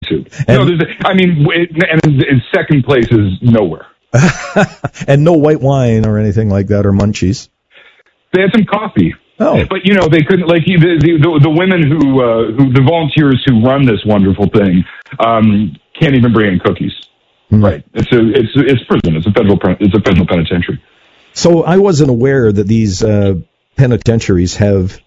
too. And second place is nowhere. And no white wine or anything like that, or munchies. They had some coffee. Oh. But, they couldn't, the women the volunteers who run this wonderful thing, can't even bring in cookies. Mm. Right. It's prison. It's a federal penitentiary. So I wasn't aware that these penitentiaries have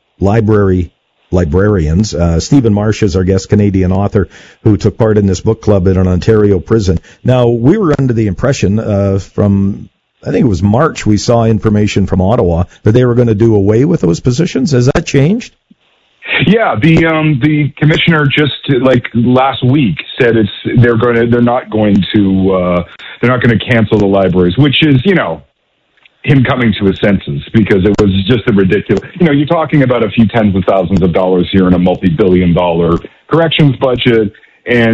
librarians. Stephen Marsh is our guest, Canadian author, who took part in this book club at an Ontario prison. Now, we were under the impression from, I think it was March, we saw information from Ottawa that they were going to do away with those positions. Has that changed? Yeah, the commissioner just last week said they're not going to cancel the libraries, which is, him coming to his senses, because it was just a ridiculous, you're talking about a few tens of thousands of dollars here in a multi-billion-dollar corrections budget. And,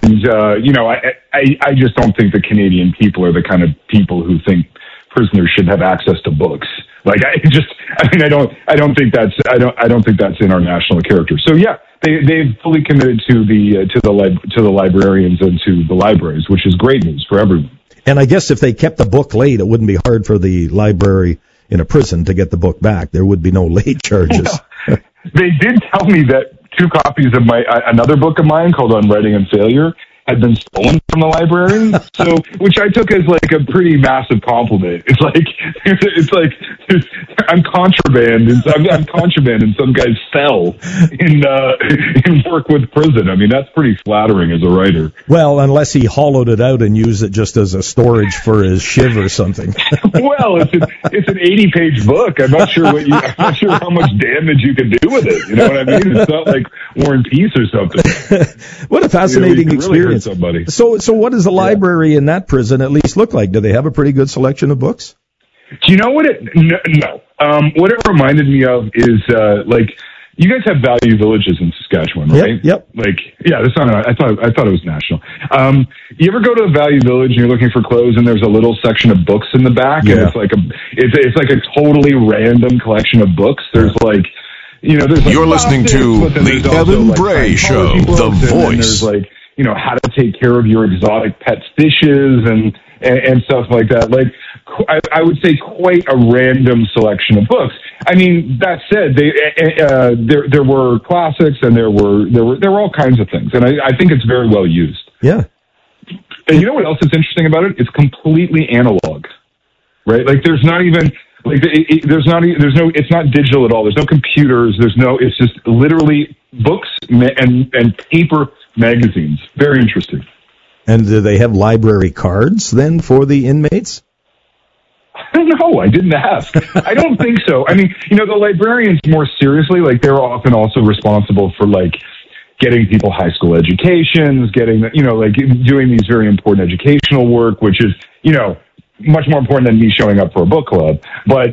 I just don't think the Canadian people are the kind of people who think prisoners should have access to books. I don't think that's in our national character. So yeah, they've fully committed to the librarians and to the libraries, which is great news for everyone. And I guess if they kept the book late, it wouldn't be hard for the library in a prison to get the book back. There would be no late charges. Yeah. They did tell me that 2 copies of another book of mine called On Writing and Failure had been stolen from the library, which I took as a pretty massive compliment. It's like I'm contraband in some guy's cell in Workwood prison. I mean, that's pretty flattering as a writer. Well, unless he hollowed it out and used it just as a storage for his shiv or something. Well, it's an 80-page book. I'm not sure how much damage you can do with it. You know what I mean? It's not like War and Peace or something. What a fascinating experience. Somebody. So what does the library in that prison at least look like? Do they have a pretty good selection of books? Do you know what no. What it reminded me of is, you guys have Value Villages in Saskatchewan, right? Yep. That's not, I thought it was national. You ever go to a Value Village and you're looking for clothes and there's a little section of books in the back? Yeah. And it's like a totally random collection of books. There's You're listening to the Evan Bray Show, The Voice. There's how to take care of your exotic pet fishes and stuff like that. I would say quite a random selection of books. I mean, that said, there were classics and there were all kinds of things, and I think it's very well used. Yeah. And you know what else is interesting about it? It's completely analog, right? There's not even it's not digital at all. There's no computers. It's just literally books and paper magazines. Very interesting. And do they have library cards then for the inmates? I don't know. I didn't ask. I don't think so. I mean, the librarians more seriously, they're often also responsible for getting people high school educations, getting, doing these very important educational work, which is, much more important than me showing up for a book club. But,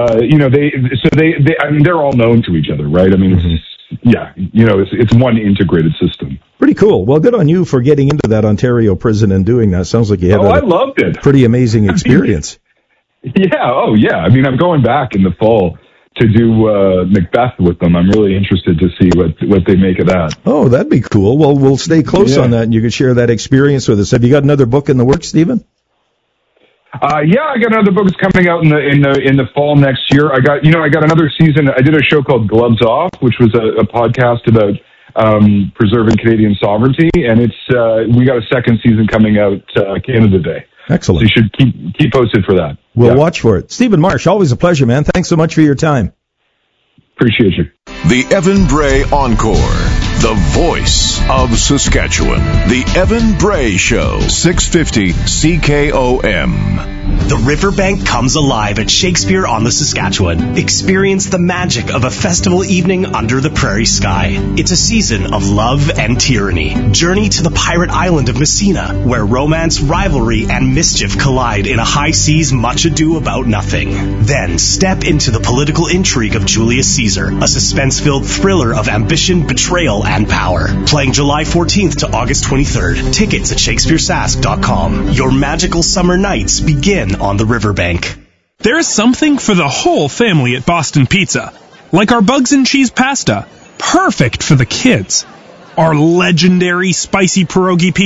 they're all known to each other, right? I mean, it's one integrated system. Pretty cool. Well, good on you for getting into that Ontario prison and doing that. Sounds like you had I loved it. Pretty amazing experience. Yeah. I mean, I'm going back in the fall to do Macbeth with them. I'm really interested to see what they make of that. Oh, that'd be cool. Well, we'll stay close on that, and you can share that experience with us. Have you got another book in the works, Stephen? I got another book that's coming out in the fall next year. I got another season. I did a show called Gloves Off, which was a podcast about preserving Canadian sovereignty, and we got a second season coming out Canada Day. Excellent. So you should keep posted for that. We'll watch for it. Stephen Marsh, always a pleasure, man. Thanks so much for your time. Appreciate you. The Evan Bray Encore, the voice of Saskatchewan. The Evan Bray Show, 650 CKOM. The Riverbank comes alive at Shakespeare on the Saskatchewan. Experience the magic of a festival evening under the prairie sky. It's a season of love and tyranny. Journey to the pirate island of Messina, where romance, rivalry, and mischief collide in a high seas much ado about nothing. Then step into the political intrigue of Julius Caesar, a suspense-filled thriller of ambition, betrayal, and power. Playing July 14th to August 23rd. Tickets at ShakespeareSask.com. Your magical summer nights begin on the Riverbank. There's something for the whole family at Boston Pizza. Like our bugs and cheese pasta. Perfect for the kids. Our legendary spicy pierogi pizza.